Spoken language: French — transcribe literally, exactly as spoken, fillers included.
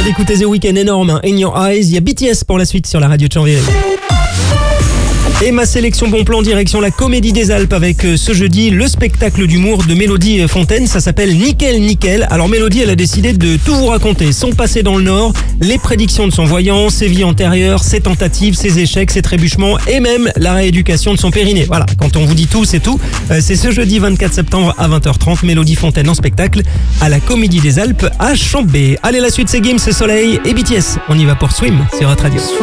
d'écouter The Weeknd, énorme, hein. In Your Eyes. Il y a B T S pour la suite sur la radio de Chambéry. Et ma sélection bon plan direction la Comédie des Alpes avec euh, ce jeudi le spectacle d'humour de Mélodie Fontaine. Ça s'appelle Nickel Nickel. Alors Mélodie, elle a décidé de tout vous raconter. Son passé dans le Nord, les prédictions de son voyant, ses vies antérieures, ses tentatives, ses échecs, ses trébuchements et même la rééducation de son périnée. Voilà, quand on vous dit tout, c'est tout. Euh, c'est ce jeudi vingt-quatre septembre à vingt heures trente. Mélodie Fontaine en spectacle à la Comédie des Alpes à Chambé. Allez, la suite c'est Gims, Soleil et B T S. On y va pour Swim sur Hot Radio.